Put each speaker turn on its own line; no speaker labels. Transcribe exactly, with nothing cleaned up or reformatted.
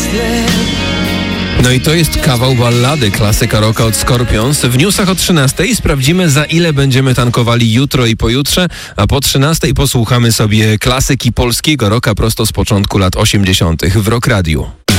No i to jest kawał ballady, klasyka rocka od Scorpions. W newsach o trzynastej sprawdzimy, za ile będziemy tankowali jutro i pojutrze, a po trzynastej posłuchamy sobie klasyki polskiego rocka prosto z początku lat osiemdziesiątych w Rock Radiu.